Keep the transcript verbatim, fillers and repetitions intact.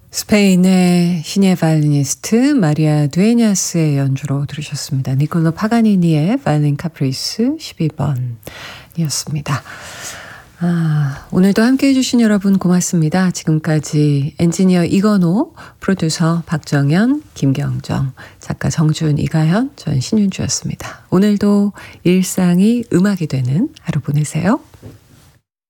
스페인의 신예 바이올리니스트 마리아 두에냐스의 연주로 들으셨습니다. 니콜로 파가니니의 바이올린 카프리스 십이 번이었습니다. 아, 오늘도 함께해 주신 여러분 고맙습니다. 지금까지 엔지니어 이건호, 프로듀서 박정현, 김경정, 작가 정준, 이가현, 전 신윤주였습니다. 오늘도 일상이 음악이 되는 하루 보내세요.